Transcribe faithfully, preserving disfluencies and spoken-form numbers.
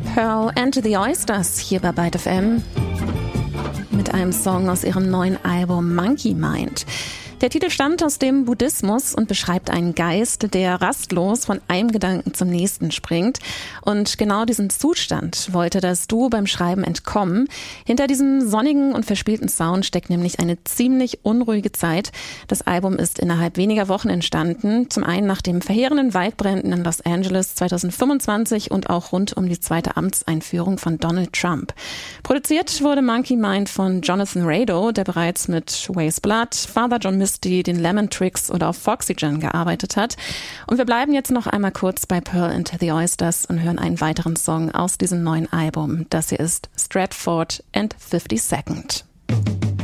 Pearl and the Oysters hier bei Byte F M mit einem Song aus ihrem neuen Album Monkey Mind. Der Titel stammt aus dem Buddhismus und beschreibt einen Geist, der rastlos von einem Gedanken zum nächsten springt. Und genau diesen Zustand wollte das Duo beim Schreiben entkommen. Hinter diesem sonnigen und verspielten Sound steckt nämlich eine ziemlich unruhige Zeit. Das Album ist innerhalb weniger Wochen entstanden. Zum einen nach den verheerenden Waldbränden in Los Angeles zweitausendfünfundzwanzig und auch rund um die zweite Amtseinführung von Donald Trump. Produziert wurde Monkey Mind von Jonathan Rado, der bereits mit Way's Blood, Father John Misty, den Lemon Tricks oder auf Foxygen gearbeitet hat. Und wir bleiben jetzt noch einmal kurz bei Pearl and the Oysters und hören einen weiteren Song aus diesem neuen Album. Das hier ist Stratford and fifty-second.